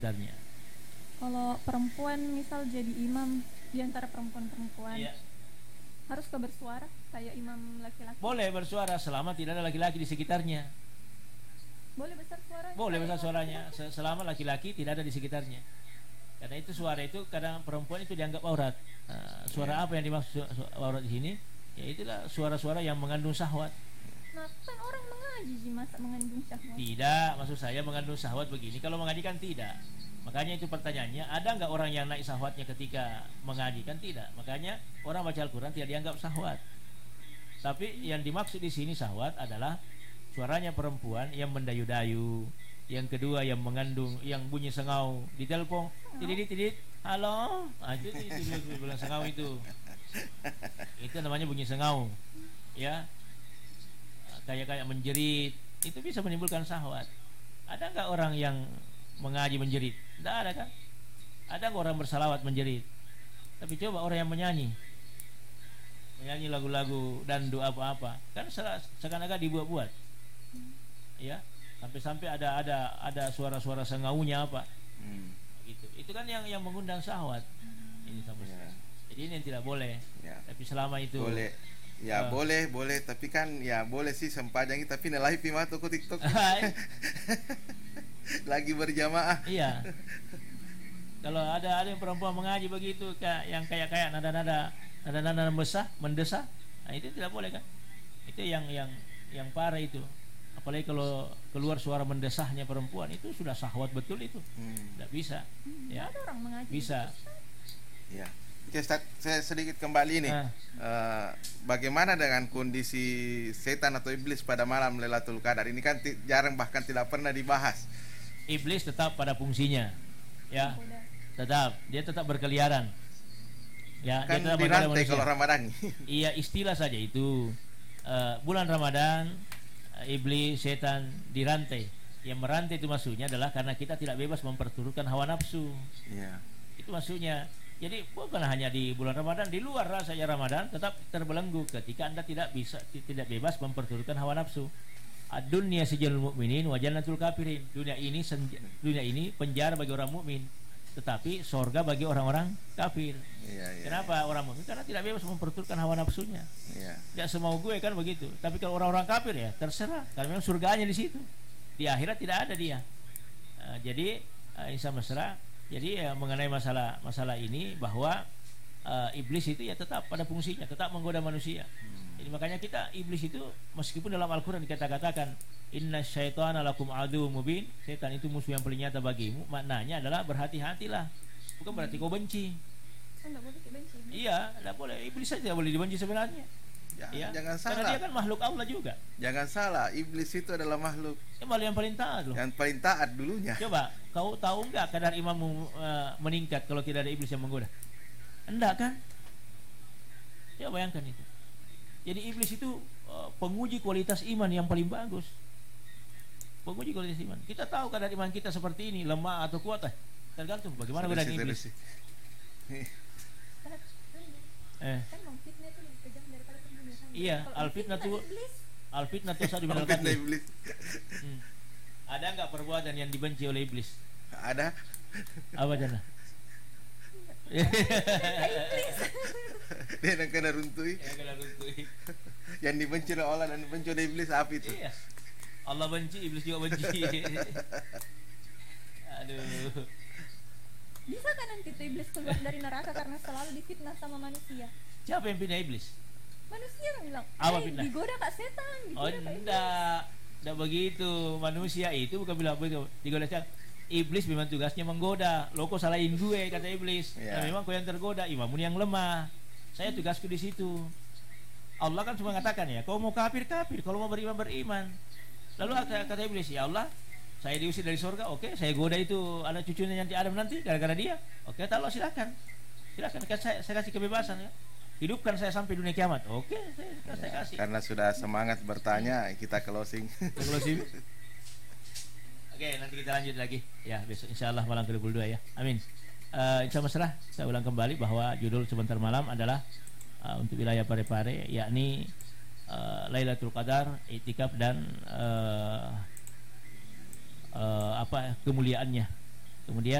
sekitarnya. Kalau perempuan misal jadi imam di antara perempuan-perempuan, Iya. haruskah bersuara kayak imam laki-laki? Boleh bersuara selama tidak ada laki-laki di sekitarnya. Boleh besar suaranya? Boleh kayak besar imam suaranya laki-laki? selama laki-laki tidak ada di sekitarnya. Karena itu suara itu kadang perempuan itu dianggap aurat. Suara apa yang dimaksud aurat di sini? Ya itulah suara-suara yang mengandung syahwat. Nah, kan orang mengaji sih, masa mengandung syahwat? Tidak, maksud saya mengandung syahwat begini. Kalau mengaji kan tidak. Makanya itu pertanyaannya, ada nggak orang yang naik syahwatnya ketika mengaji? Kan tidak. Makanya orang baca Al-Quran tidak dianggap syahwat. Tapi yang dimaksud di sini syahwat adalah suaranya perempuan yang mendayu-dayu. Yang kedua yang mengandung, yang bunyi sengau di telepon, tidit, halo, itu bilang sengau itu namanya bunyi sengau, ya, kayak menjerit, itu bisa menimbulkan syahwat. Ada nggak orang yang mengaji menjerit? Tidak ada kan? Ada nggak orang bersalawat menjerit? Tapi coba orang yang menyanyi lagu-lagu dan doa apa-apa, kan seakan-akan dibuat-buat, ya. Sampai ada suara-suara sengaunya apa, gitu. Itu kan yang mengundang syahwat. Ini sama sekali. Jadi ini yang tidak boleh. Ya. Tapi selama itu boleh. Ya boleh, tapi kan ya boleh sih sempajangi, tapi nilai pima toko TikTok. Lagi berjamaah. Iya. Kalau ada yang perempuan mengaji begitu, kayak nada-nada mendesah, nah itu tidak boleh kan? Itu yang parah itu. Apalagi kalau keluar suara mendesahnya perempuan, itu sudah syahwat betul itu. Tidak bisa. Ya. Ada orang mengaji bisa. Ya. Oke, Ustaz, saya sedikit kembali nih. Bagaimana dengan kondisi setan atau iblis pada malam Lailatul Qadar? Ini kan jarang, bahkan tidak pernah dibahas. Iblis tetap pada fungsinya, ya. Dia tetap berkeliaran. Ya, kan dia tetap dirantai kalau Ramadan. Iya, istilah saja itu. Bulan Ramadan, iblis, setan dirantai. Yang merantai itu maksudnya adalah karena kita tidak bebas memperturutkan hawa nafsu. Iya. Itu maksudnya. Jadi bukan hanya di bulan Ramadan, di luar saja Ramadan tetap terbelenggu ketika Anda tidak bebas memperturutkan hawa nafsu. Ad-dunya sijnul mu'minin wa jannatul kafirin. Dunia ini penjara bagi orang mukmin, tetapi sorga bagi orang-orang kafir. Iya. Kenapa orang mukmin? Karena tidak bebas memperturutkan hawa nafsunya. Iya. Ya semau gue kan begitu. Tapi kalau orang-orang kafir ya terserah, karena memang surganya di situ. Di akhirat tidak ada dia. Jadi insya mesra. Jadi mengenai masalah ini bahwa iblis itu ya tetap pada fungsinya, tetap menggoda manusia. Jadi makanya iblis itu meskipun dalam Al-Quran katakan inna syaitana lakum adu mubin, setan itu musuh yang paling nyata bagimu, maknanya adalah berhati-hatilah, bukan berarti kau benci. Enggak boleh benci. Iya, tidak boleh. Iblis saja tidak boleh dibenci sebenarnya. Ya, jangan salah. Karena dia kan makhluk Allah juga. Jangan salah, iblis itu adalah makhluk yang paling taat loh. Yang paling taat dulunya. Coba, kau tahu nggak kadar imanmu meningkat kalau tidak ada iblis yang menggoda? Enggak kan? Coba bayangkan itu. Jadi iblis itu penguji kualitas iman yang paling bagus. Penguji kualitas iman. Kita tahu kadar iman kita seperti ini, lemah atau kuat, tergantung bagaimana godaan iblis. Kan fitnah itu lebih kejam daripada pembunuhan. Iya, al-fitnah tuh satu minal qatl. Ada nggak perbuatan yang dibenci oleh iblis? Ada. Apa jana? Dia nak kena runtui. Yang dibenci oleh Allah dan dibenci oleh iblis apa itu? Iya. Allah benci, iblis juga benci. Aduh. Bisa kan nanti tuh iblis keluar dari neraka karena selalu difitnah sama manusia? Siapa yang fitnah iblis? Manusia kan bilang, digoda kak setan. Oh enggak begitu. Manusia itu bukan bilang begitu, digoda setan. Iblis memang tugasnya menggoda. Lo kok salahin gue, kata iblis. Nah, memang kau yang tergoda, imanmu yang lemah. Saya tugasku di situ. Allah kan cuma mengatakan ya, kau mau kafir, kalau mau beriman. Lalu kata iblis, ya Allah, saya diusir dari surga, oke, saya goda itu anak cucunya nanti Adam nanti gara-gara dia. Oke, Allah silakan, saya kasih kebebasan ya. Hidupkan saya sampai dunia kiamat. Oke, saya kasih. Karena sudah semangat bertanya, kita closing. Oke, nanti kita lanjut lagi ya besok insyaallah malam ke-22 ya. Amin. Insyaallah saya ulang kembali bahwa judul sebentar malam adalah untuk wilayah Parepare, yakni Lailatul Qadar, iktikaf dan kemuliaannya. Kemudian